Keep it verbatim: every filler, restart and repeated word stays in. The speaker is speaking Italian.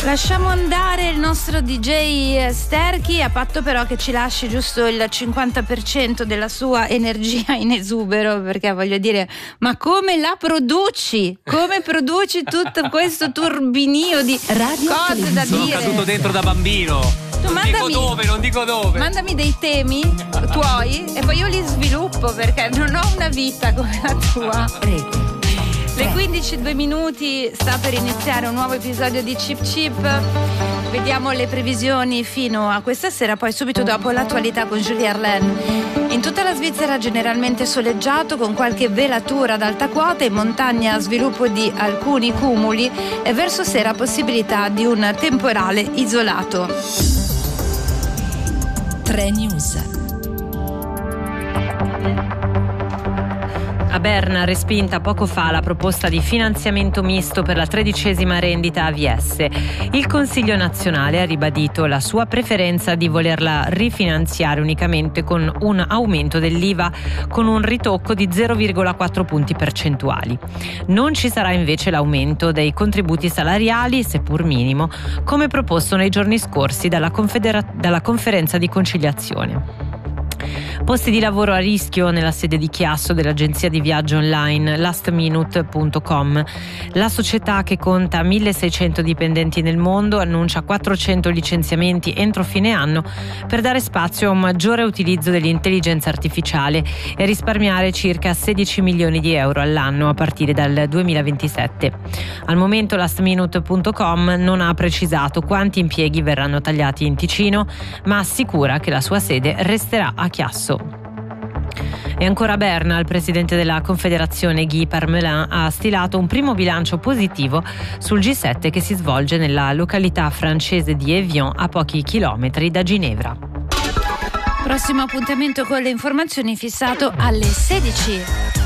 Lasciamo andare il nostro D J Sterchi, a patto però che ci lasci giusto il cinquanta per cento della sua energia in esubero, perché voglio dire, ma come la produci? Come produci tutto questo turbinio di Radio cose da Sono dire? Sono caduto dentro da bambino. Tu non mandami, dico dove, non dico dove. Mandami dei temi tuoi e poi io li sviluppo, perché non ho una vita come la tua. Rete. Le quindici e due minuti, sta per iniziare un nuovo episodio di Chip Chip. Vediamo le previsioni fino a questa sera, poi subito dopo l'attualità con Julie Arlen. In tutta la Svizzera generalmente soleggiato, con qualche velatura ad alta quota, in montagna sviluppo di alcuni cumuli e verso sera possibilità di un temporale isolato. tre News. A Berna respinta poco fa la proposta di finanziamento misto per la tredicesima rendita A V S. Il Consiglio nazionale ha ribadito la sua preferenza di volerla rifinanziare unicamente con un aumento dell'I V A con un ritocco di zero virgola quattro punti percentuali. Non ci sarà invece l'aumento dei contributi salariali, seppur minimo, come proposto nei giorni scorsi dalla, confedera- dalla conferenza di conciliazione. Posti di lavoro a rischio nella sede di Chiasso dell'agenzia di viaggio online last minute punto com. La società, che conta milleseicento dipendenti nel mondo, annuncia quattrocento licenziamenti entro fine anno per dare spazio a un maggiore utilizzo dell'intelligenza artificiale e risparmiare circa sedici milioni di euro all'anno a partire dal duemilaventisette. Al momento last minute punto com non ha precisato quanti impieghi verranno tagliati in Ticino, ma assicura che la sua sede resterà a Chiasso. E ancora a Berna, il presidente della Confederazione Guy Parmelin ha stilato un primo bilancio positivo sul G sette che si svolge nella località francese di Evian, a pochi chilometri da Ginevra. Prossimo appuntamento con le informazioni fissato alle sedici.